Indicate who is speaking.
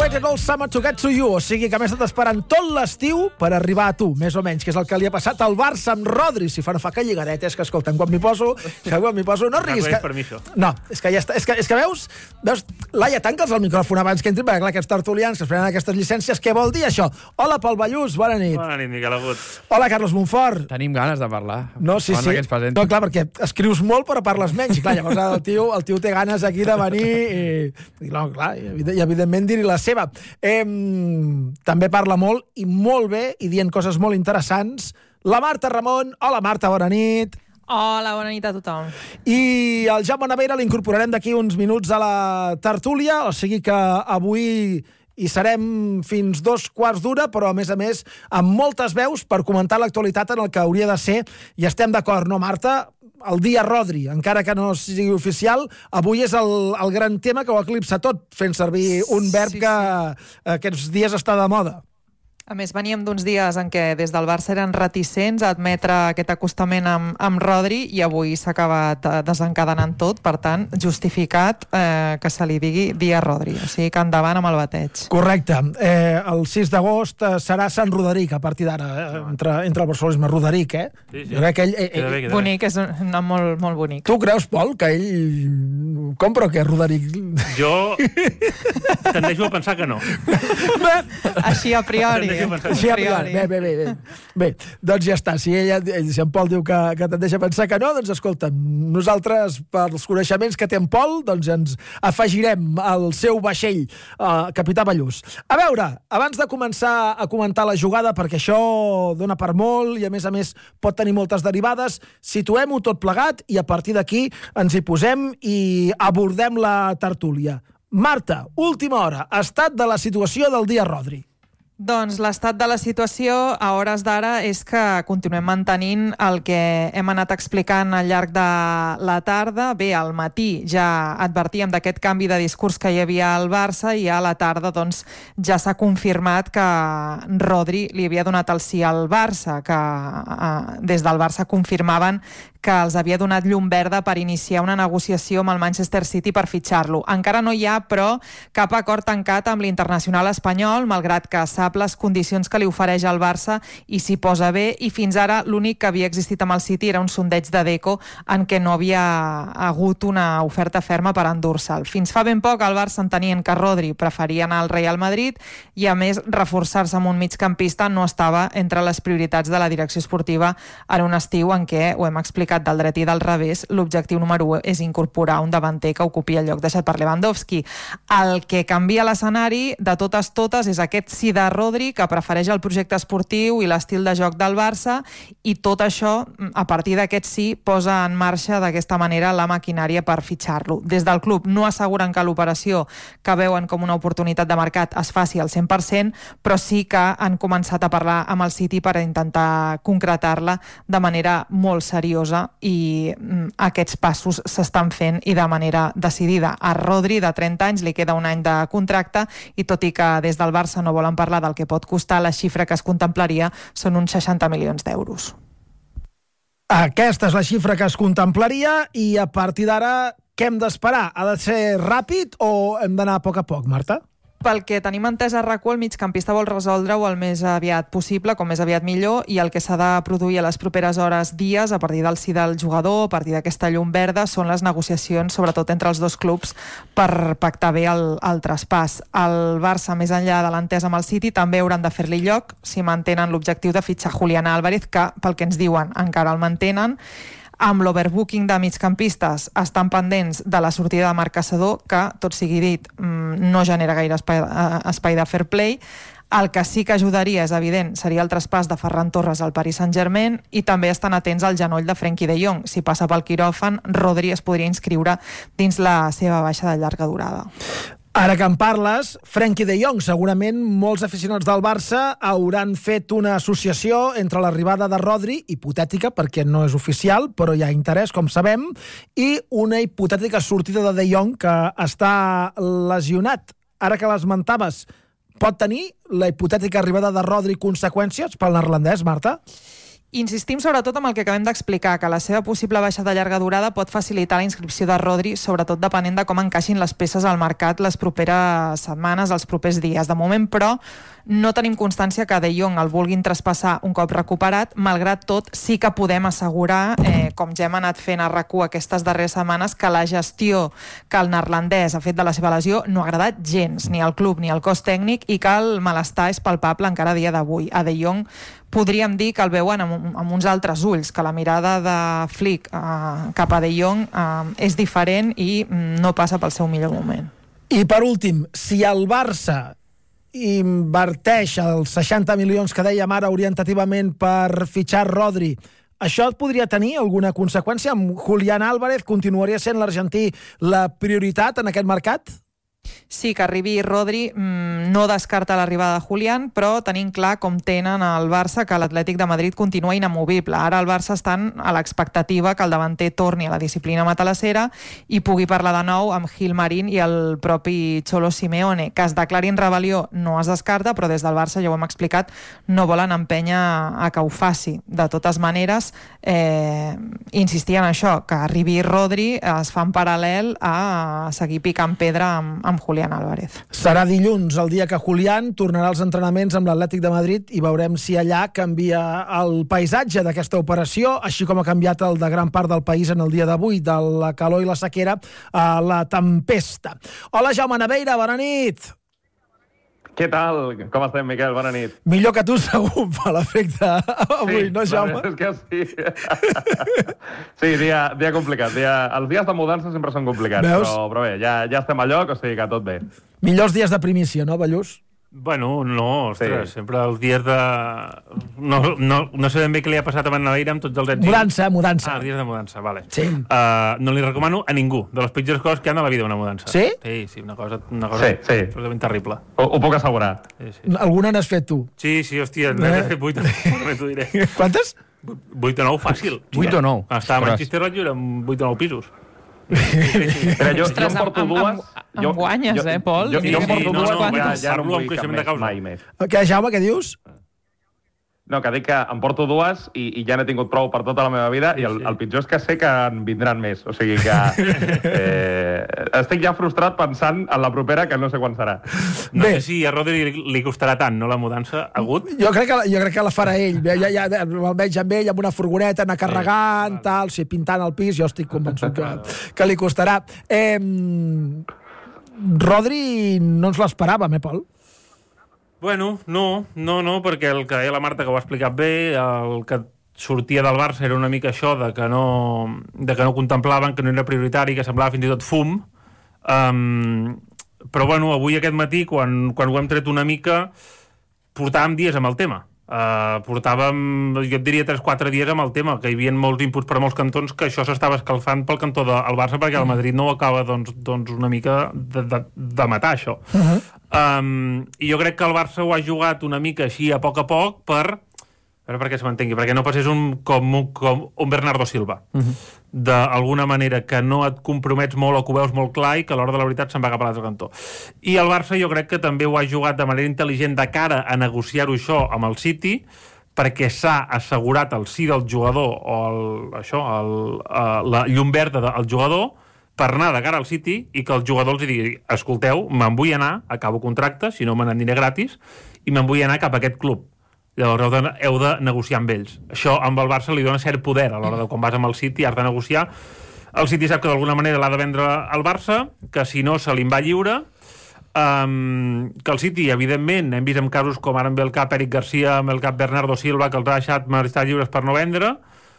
Speaker 1: Waited all summer to get to you, o sigui que m'he estat esperant tot l'estiu per arribar a tu, més o menys, que és el que li ha passat al Barça amb Rodri. Si fa no fa que lligaret, és que escolta, quan m'hi poso, no riguis. No, és que ja està, és que veus, Laia, tanca'ls el micròfon abans que entrin, perquè clar, aquests tertulians que es prenen aquestes llicències, què vol dir això? Hola, Pol Ballús, bona nit.
Speaker 2: Bona nit, Miquel Agut.
Speaker 1: Hola, Carlos Monfort.
Speaker 3: Tenim ganes de parlar.
Speaker 1: No, sí. No, clar, perquè escrius molt però parles menys. I clar, llavors el tio té ganes aquí de venir i no, clar, i evidentment dir-hi la seva. També parla molt i molt bé i dient coses molt interessants. La Marta Ramon. Hola, Marta, bona nit.
Speaker 4: Hola, bona nit a tothom.
Speaker 1: I el Jaume Navera l'incorporarem d'aquí uns minuts a la tertúlia, o sigui que avui hi serem fins 2:15, però a més amb moltes veus per comentar l'actualitat en el que hauria de ser, i estem d'acord, no, Marta? El dia Rodri, encara que no sigui oficial, avui és el gran tema que ho eclipsa tot, fent servir un verb que aquests dies està de moda.
Speaker 4: A més, veníem d'uns dies en què des del Barça eren reticents a admetre aquest acostament amb Rodri i avui s'ha acabat desencadenant tot, per tant, justificat que se li digui dia Rodri. O sigui que endavant amb el bateig.
Speaker 1: Correcte. El 6 d'agost serà Sant Roderic, a partir d'ara, entre el barcelonisme. Roderic, eh?
Speaker 2: Sí.
Speaker 1: Jo crec que ell...
Speaker 4: Bonic, és un nom molt, molt bonic.
Speaker 1: Tu creus, Pol, que ell compra o què, Roderic?
Speaker 2: Jo tendeixo a pensar que no.
Speaker 4: Així a priori.
Speaker 1: Bé, doncs ja està. Si en Pol diu que tendeix a pensar que no, doncs escolta, nosaltres, pels coneixements que té en Pol, doncs ens afegirem al seu vaixell, capità Ballús. A veure, abans de començar a comentar la jugada, perquè això dona per molt i a més pot tenir moltes derivades, situem-ho tot plegat i a partir d'aquí ens hi posem i abordem la tertúlia. Marta, última hora, estat de la situació del dia Rodri.
Speaker 4: Doncs l'estat de la situació a hores d'ara és que continuem mantenint el que hem anat explicant al llarg de la tarda. Bé, al matí ja advertíem d'aquest canvi de discurs que hi havia al Barça i a la tarda doncs, ja s'ha confirmat que Rodri li havia donat el sí al Barça, que des del Barça confirmaven que els havia donat llum verda per iniciar una negociació amb el Manchester City per fitxar-lo. Encara no hi ha, però, cap acord tancat amb l'internacional espanyol, malgrat que sap les condicions que li ofereix el Barça i s'hi posa bé, i fins ara l'únic que havia existit amb el City era un sondeig de Deco en què no havia hagut una oferta ferma per endur-se'l. Fins fa ben poc el Barça entenien que Rodri preferia anar al Real Madrid i, a més, reforçar-se amb un migcampista no estava entre les prioritats de la direcció esportiva en un estiu en què, ho hem explicat del dret i del revés, l'objectiu número 1 és incorporar un davanter que ocupi el lloc deixat per Lewandowski. El que canvia l'escenari de totes és aquest sí de Rodri, que prefereix el projecte esportiu i l'estil de joc del Barça, i tot això, a partir d'aquest sí, posa en marxa d'aquesta manera la maquinària per fitxar-lo. Des del club no asseguren que l'operació, que veuen com una oportunitat de mercat, es faci al 100%, però sí que han començat a parlar amb el City per intentar concretar-la de manera molt seriosa, i aquests passos s'estan fent i de manera decidida. A Rodri, de 30 anys, li queda un any de contracte i tot i que des del Barça no volen parlar del que pot costar, la xifra que es contemplaria són uns 60 milions d'euros.
Speaker 1: Aquesta és la xifra que es contemplaria i a partir d'ara què hem d'esperar? Ha de ser ràpid o hem d'anar a poc, Marta?
Speaker 4: Pel que tenim entès a RAC1, el migcampista vol resoldre-ho el més aviat possible, com més aviat millor, i el que s'ha de produir a les properes hores, dies, a partir del sí del jugador, a partir d'aquesta llum verda, són les negociacions, sobretot entre els dos clubs, per pactar bé el traspàs. El Barça, més enllà de l'entesa amb el City, també hauran de fer-li lloc si mantenen l'objectiu de fitxar Julián Álvarez, que, pel que ens diuen, encara el mantenen. Amb l'overbooking de migcampistes estan pendents de la sortida de Marc Caçador, que, tot sigui dit, no genera gaire espai de fair play. El que sí que ajudaria, és evident, seria el traspàs de Ferran Torres al Paris Saint-Germain, i també estan atents al genoll de Frenkie de Jong. Si passa pel quiròfan, Rodri es podria inscriure dins la seva baixa de llarga durada.
Speaker 1: Ara que en parles, Frenkie de Jong, segurament molts aficionats del Barça hauran fet una associació entre l'arribada de Rodri, hipotètica perquè no és oficial, però hi ha interès, com sabem, i una hipotètica sortida de Jong que està lesionat. Ara que l'esmentaves, pot tenir la hipotètica arribada de Rodri conseqüències pel neerlandès, Marta?
Speaker 4: Insistim sobretot amb el que acabem d'explicar, que la seva possible baixada de llarga durada pot facilitar la inscripció de Rodri, sobretot depenent de com encaixin les peces al mercat les properes setmanes, els propers dies. De moment, però, no tenim constància que De Jong el vulguin traspassar un cop recuperat. Malgrat tot, sí que podem assegurar, com ja hem anat fent a RAC1 aquestes darreres setmanes, que la gestió que el neerlandès ha fet de la seva lesió no ha agradat gens, ni al club ni al cos tècnic, i que el malestar és palpable encara a dia d'avui. A De Jong podríem dir que el veuen amb uns altres ulls, que la mirada de Flick cap a De Jong és diferent i no passa pel seu millor moment.
Speaker 1: I per últim, si el Barça inverteix els 60 milions que dèiem ara orientativament per fitxar Rodri, això podria tenir alguna conseqüència? Amb Julián Álvarez continuaria sent l'argentí la prioritat en aquest mercat?
Speaker 4: Sí, que arribi Rodri no descarta l'arribada de Julián, però tenim clar com tenen el Barça que l'Atlètic de Madrid continua inamovible. Ara el Barça estan a l'expectativa que el davanter torni a la disciplina matalassera i pugui parlar de nou amb Gil Marín i el propi Cholo Simeone. Que es declari en rebel·lió no es descarta, però des del Barça, ja ho hem explicat, no volen empènyer a que ho faci. De totes maneres, insistir en això, que arribi Rodri es fa en paral·lel a seguir picant pedra amb Julián Álvarez.
Speaker 1: Serà dilluns, el dia que Julián tornarà als entrenaments amb l'Atlètic de Madrid i veurem si allà canvia el paisatge d'aquesta operació, així com ha canviat el de gran part del país en el dia d'avui, de la calor i la sequera a la tempesta. Hola, Jaume Naveira, bona nit!
Speaker 3: Què tal? Com estem, Miquel? Bona nit.
Speaker 1: Millor que tu, segur, per l'efecte avui, sí, no, Jaume?
Speaker 3: És que sí. Sí, dia complicat. Els dies de mudança sempre són complicats, però bé, ja estem a lloc, o sigui que tot bé.
Speaker 1: Millors dies de primícia, no, Ballús?
Speaker 2: Bueno, no, ostres, sempre els dies de... No sé ben bé què li ha passat a Naveira amb tots els èxits.
Speaker 1: Mudança.
Speaker 2: Els dies de mudança, vale.
Speaker 1: Sí.
Speaker 2: No li recomano a ningú, de les pitjors coses que hi ha a la vida, una mudança.
Speaker 1: Sí?
Speaker 2: Sí, una cosa
Speaker 3: sí.
Speaker 2: absolutament terrible.
Speaker 3: Ho puc assegurar.
Speaker 2: Sí.
Speaker 1: Alguna n'has fet tu?
Speaker 2: Sí, hòstia, n'he fet 8 o 9, t'ho diré.
Speaker 1: Quantes?
Speaker 2: 8 o 9, fàcil.
Speaker 5: 8 o 9?
Speaker 2: Estava a Manchester vaig viure amb 8 o 9 pisos.
Speaker 3: Però jo em porto dues...
Speaker 4: Em guanyes, Pol?
Speaker 3: Jo em porto dues, ja no
Speaker 2: Parlo
Speaker 3: vull
Speaker 2: amb creixement de
Speaker 3: cap
Speaker 2: causa.
Speaker 3: mai més.
Speaker 1: Què, Jaume, què dius?
Speaker 3: No, que dic que em porto dues i ja n'he tingut prou per tota la meva vida i el pitjor és que sé que en vindran més. O sigui que estic ja frustrat pensant en la propera, que no sé quan serà.
Speaker 2: No sé si a Rodri li costarà tant, no, la mudança, agut?
Speaker 1: Jo crec que la farà ell. Ja almenys amb ell, amb una furgoneta, anar carregant, tal, pintant el pis, jo estic convençut que li costarà. Rodri no ens l'esperàvem, Pol?
Speaker 2: Bueno, no, perquè el que deia la Marta, que ho ha explicat bé, el que sortia del Barça era una mica això de que no contemplaven, que no era prioritari, que semblava fins i tot fum. Però bueno, avui aquest matí, quan ho hem tret una mica, portàvem dies amb el tema. Portàvem, jo et diria 3-4 dies amb el tema, que hi havia molts inputs per molts cantons, que això s'estava escalfant pel cantó del Barça, perquè el Madrid no ho acaba doncs una mica de matar, això. I jo crec que el Barça ho ha jugat una mica així a poc perquè se m'entengui, perquè no passés com un Bernardo Silva. D'alguna manera que no et compromets molt o que ho veus molt clar i que a l'hora de la veritat se'n va cap a l'altre cantó. I el Barça jo crec que també ho ha jugat de manera intel·ligent de cara a negociar-ho això amb el City, perquè s'ha assegurat el sí del jugador o la llum verda del jugador per anar de cara al City i que el jugador els digui, escolteu, me'n vull anar, acabo contracte, si no me n'aniré gratis, i me'n vull anar cap a aquest club. Llavors heu de negociar amb ells. Això amb el Barça li dona cert poder a l'hora de quan vas amb el City, has de negociar. El City sap que d'alguna manera l'ha de vendre al Barça, que si no se li va lliure, que el City, evidentment, hem vist en casos com ara amb el cap Eric Garcia, amb el cap Bernardo Silva, que els ha deixat estar lliures per no vendre,